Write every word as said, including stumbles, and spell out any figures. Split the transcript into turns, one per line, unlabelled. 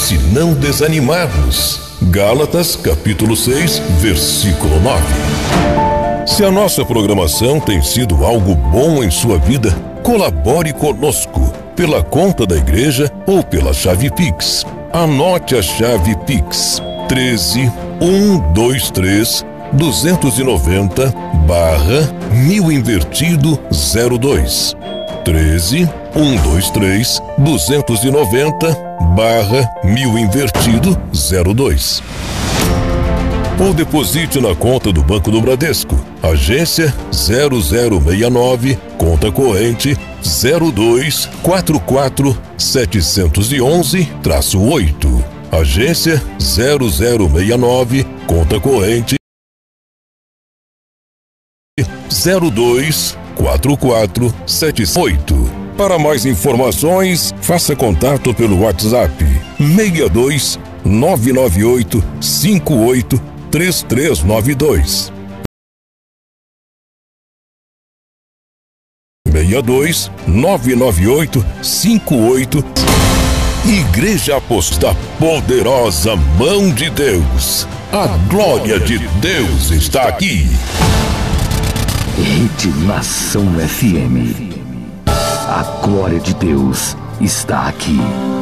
se não desanimarmos. Gálatas, capítulo seis, versículo nove. Se a nossa programação tem sido algo bom em sua vida, colabore conosco pela conta da igreja ou pela chave Pix. Anote a chave Pix: treze, cento e vinte e três, duzentos e noventa, barra mil invertido zero dois. treze, cento e vinte e três, duzentos e noventa, barra mil invertido zero dois. Ou deposite na conta do Banco do Bradesco, agência zero zero seis nove, conta corrente zero dois quatro quatro sete um um oito. Agência zero zero seis nove, conta corrente zero dois quatro quatro sete oito. Para mais informações, faça contato pelo WhatsApp seis dois nove nove oito cinco oito três três nove dois. seis dois nove nove oito cinco oito. Igreja Apostólica Poderosa Mão de Deus. A glória de Deus está aqui.
Rede Nação F M. A glória de Deus está aqui.